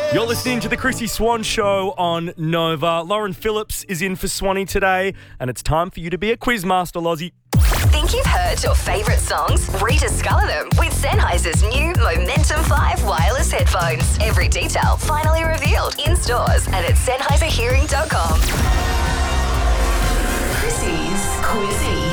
You're listening to the Chrissy Swan Show on Nova. Lauren Phillips is in for Swanee today, and it's time for you to be a quizmaster, Lozzie. Think you've heard your favourite songs? Rediscover them with Sennheiser's new Momentum 5 wireless headphones. Every detail finally revealed in stores and at SennheiserHearing.com. Chrissy's Quizzy.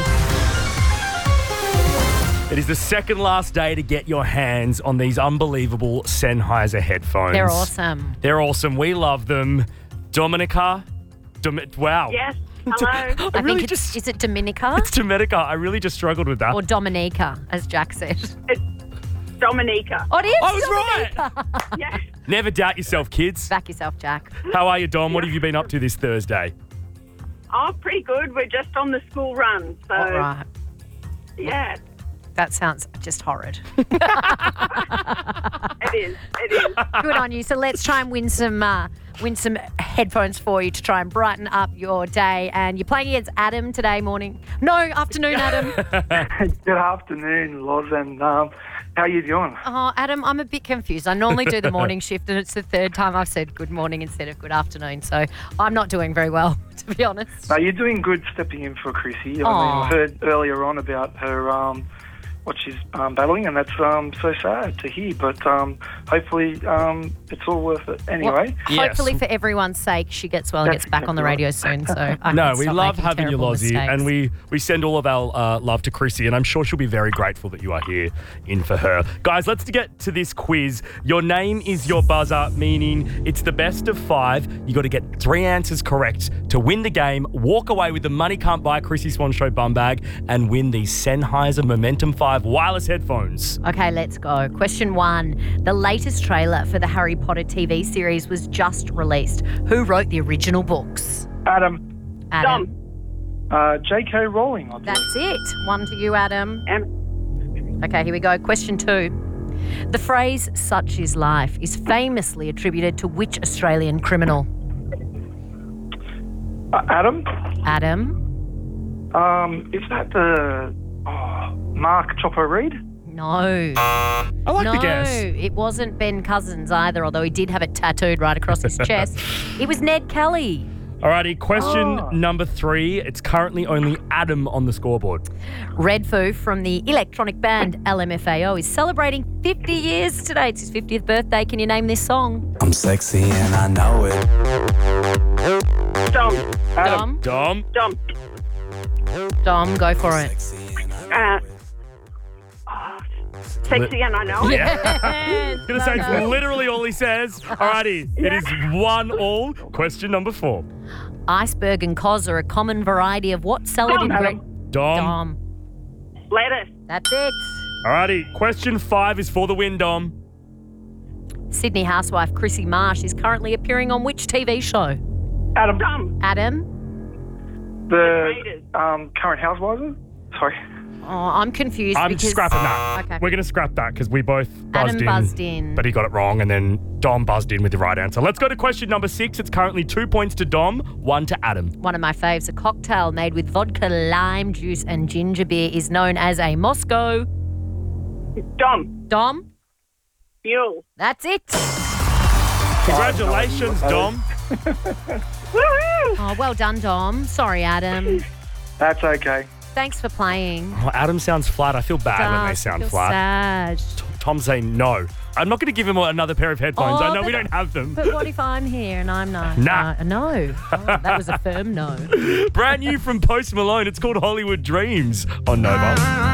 It is the second last day to get your hands on these unbelievable Sennheiser headphones. They're awesome. They're awesome. We love them. Dominica? Wow. Yes. Hello. I think is it Dominica? It's Dominica. I really just struggled with that. Or Dominica, as Jack said. It's Dominica. Oh, it is I was Dominica. right. Yes. Never doubt yourself, kids. Back yourself, Jack. How are you, Dom? What have you been up to this Thursday? Oh, pretty good. We're just on the school run. So, All right. yeah, That sounds just horrid. it is. It is. Good on you. So let's try and win some headphones for you to try and brighten up your day. And you're playing against Adam today morning. No, afternoon, Adam. Good afternoon, Loz, and how you doing? Oh, Adam, I'm a bit confused. I normally do the morning shift, and it's the third time I've said good morning instead of good afternoon. So I'm not doing very well, to be honest. No, you're doing good stepping in for Chrissy. Aw. I heard earlier on about her what she's battling, and that's so sad to hear. But hopefully it's all worth it anyway. Yes. Hopefully, for everyone's sake, she gets well and That's gets back on the exactly radio right. soon. So I No, can we stop love making having you, terrible Lozzie, mistakes. and we send all of our love to Chrissy, and I'm sure she'll be very grateful that you are here in for her. Guys, let's get to this quiz. Your name is your buzzer, meaning it's the best of 5. You got to get 3 answers correct to win the game, walk away with the Money Can't Buy Chrissy Swan Show bum bag, and win the Sennheiser Momentum 5 wireless headphones. Okay, let's go. Question 1. The latest trailer for the Harry Potter TV series was just released. Who wrote the original books? Adam, Adam. J.K. Rowling, I believe. That's it. 1 to you, Adam. Okay, here we go. Question 2. The phrase "such is life" is famously attributed to which Australian criminal? Adam, Adam? is that the Mark Chopper Reed? No. I like No, the guess. it wasn't Ben Cousins either, although he did have it tattooed right across his chest. It was Ned Kelly. Alrighty, question number 3. It's currently only Adam on the scoreboard. Red Foo from the electronic band LMFAO is celebrating 50 years today. It's his 50th birthday. Can you name this song? I'm sexy and I know it. Dom. Adam. Dom? Dom? Dom, go for it. Sexy and I know it. Yeah. Gonna say it's literally all he says. Alrighty, it is 1-1. Question number 4. Iceberg and cos are a common variety of what salad Dom. ingredient? Dom. Lettuce. That's it. Alrighty, question 5 is for the win, Dom. Sydney housewife Chrissy Marsh is currently appearing on which TV show? Adam, Dom. Adam? the Raiders. current housewives? Sorry. Oh, I'm confused I'm because... scrapping that. Okay. We're going to scrap that because we both Adam buzzed in. but he got it wrong, and then Dom buzzed in with the right answer. Let's go to question number 6. It's currently 2 points to Dom, 1 to Adam. One of my faves, a cocktail made with vodka, lime juice and ginger beer is known as a Moscow... Dom. Dom? Mule. That's it. Congratulations, Dom. Woo-hoo. Oh, well done, Dom. Sorry, Adam. That's okay. Thanks for playing. Oh, Adam sounds flat. I feel bad when they sound feel flat. sad. Tom's saying no. I'm not going to give him another pair of headphones. I know we don't have them. But what if I'm here and I'm not? Nah. No. Oh, that was a firm no. Brand new from Post Malone. It's called Hollywood Dreams on Nova.